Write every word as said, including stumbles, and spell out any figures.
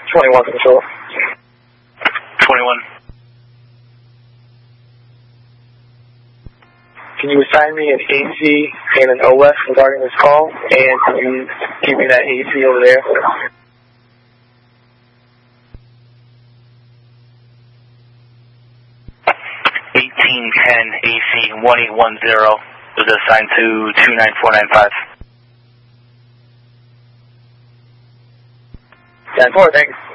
twenty-one control. twenty-one. Can you assign me an A C and an O F regarding this call? And can you give me that A C over there? eighteen ten A C one eight one zero was assigned to two nine four nine five. ten four, thanks.